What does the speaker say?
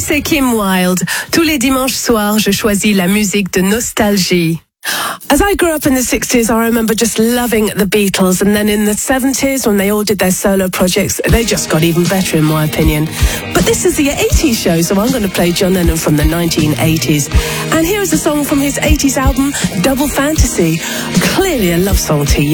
c'est Kim Wilde. Tous les dimanches soirs, je choisis la musique de nostalgie. As I grew up in the 60s, I remember just loving the Beatles. And then in the 70s, when they all did their solo projects, they just got even better in my opinion. But this is the 80s show, so I'm going to play John Lennon from the 1980s. And here is a song from his 80s album, Double Fantasy. Clearly a love song to you.